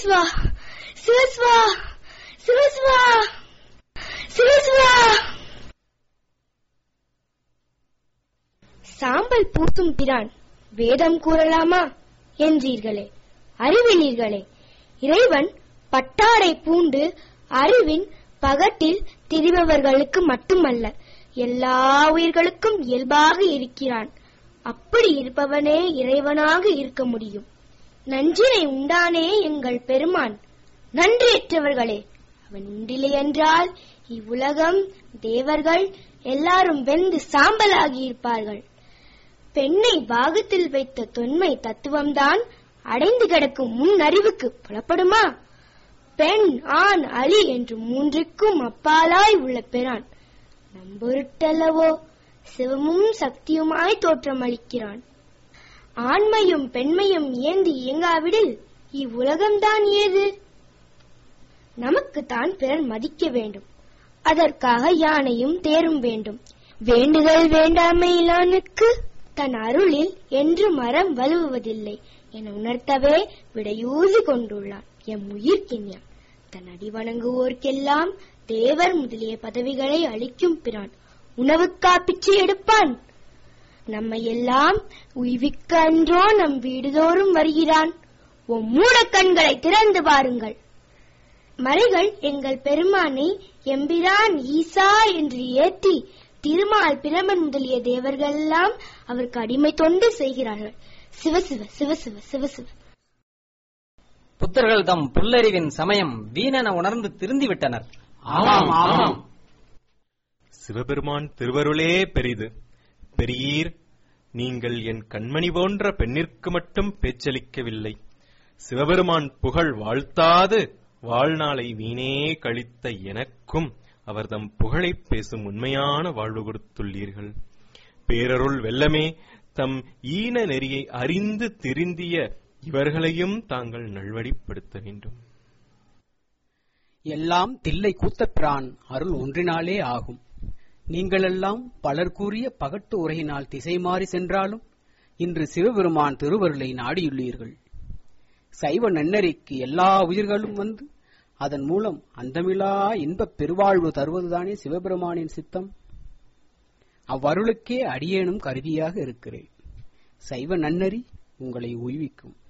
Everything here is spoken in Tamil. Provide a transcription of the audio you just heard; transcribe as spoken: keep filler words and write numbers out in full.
சிவசிவா சிவசிவா சிவசிவா சிவசிவா. சாம்பல் பூசும் பிரான் வேதம் கூறலாமா என்றீர்களே, அறிவினீர்களே. இறைவன் பட்டாடை பூண்டு அறிவின் பகட்டில் திரிபவர்களுக்கு மட்டுமல்ல, எல்லா உயிர்களுக்கும் இயல்பாக இருக்கிறான். அப்படி இருப்பவனே இறைவனாக இருக்க முடியும். நன்றினை உண்டானே எங்கள் பெருமான். நன்றியற்றவர்களே, அவன் உண்டில்லை என்றால் இவ்வுலகம் தேவர்கள் எல்லாரும் வெந்து சாம்பலாகி இருப்பார்கள். பெண்ணை பாகத்தில் வைத்த தொன்மை தத்துவம்தான் அடைந்து கிடக்கும் முன் அறிவுக்கு புலப்படுமா? பெண் ஆண் அலி என்று மூன்றுக்கும் அப்பாலாய் உள்ள பெறான் நம்பொருட்டல்லவோ சிவமும் சக்தியுமாய் தோற்றமளிக்கிறான். ஆண்மையும் பெண்மையும் ஏந்தி இயங்காவிடில் இவ்வுலகம்தான் ஏது? நமக்குத்தான் பிறர் மதிக்க வேண்டும். அதற்காக யானையும் தேரும் வேண்டும். வேண்டுதல் வேண்டாமையிலானுக்கு தன் அருளில் என்று மரம் வலுவுவதில்லை என உணர்த்தவே விடையூசி கொண்டுள்ளான் எம் உயிர்க்கின்யான். தன் அடி வணங்குவோர்க்கெல்லாம் தேவர் முதலிய பதவிகளை அளிக்கும் பிரான் உணவுக்கா பிச்சை எடுப்பான்? நம்மை எல்லாம் உய்விக்க அன்றோ நம் வீடுதோறும் வருகிறான். ஓ மூட கண்களை திறந்து பாருங்கள். மறைகள் எங்கள் பெருமானை எம்பிரான் ஈசா என்று ஏற்றி திருமால் பிரமன் முதலிய தேவர்கள் எல்லாம் அவருக்கு அடிமை தொண்டு செய்கிறார்கள். சிவசிவ சிவசிவ சிவசிவ. புத்தர்கள் தம் புல்லறிவின் சமயம் வீணென உணர்ந்து திருந்திவிட்டனர். ஆமாம் ஆமாம். சிவபெருமான் திருவருளே பெரிது. பெரியீர், நீங்கள் என் கண்மணி போன்ற பெண்ணிற்கு மட்டும் பேச்சளிக்கவில்லை. சிவபெருமான் புகழ் வாழ்த்தாது வாழ்நாளை வீணே கழித்த எனக்கும் அவர் தம் புகழை பேசும் உண்மையான வாழ்வு கொடுத்துள்ளீர்கள். பேரருள் வெல்லமே, தம் ஈன நெறியை அறிந்து திருந்திய இவர்களையும் தாங்கள் நல்வழிப்படுத்த வேண்டும். எல்லாம் தில்லை கூத்தப்பிரான் அருள் ஒன்றினாலே ஆகும். நீங்களெல்லாம் பலர் கூறிய பகட்டு உரையினால் திசை மாறி சென்றாலும் இன்று சிவபெருமான் திருவருளை நாடியுள்ளீர்கள். சைவ நன்னறிக்கு எல்லா உயிர்களும் வந்து அதன் மூலம் அந்தமிலா இன்பப் பெருவாழ்வு தருவதுதானே சிவபெருமானின் சித்தம். அவ்வருளுக்கே அடியேனும் கருவியாக இருக்கிறேன். சைவ நன்னறி உங்களை உய்விக்கும்.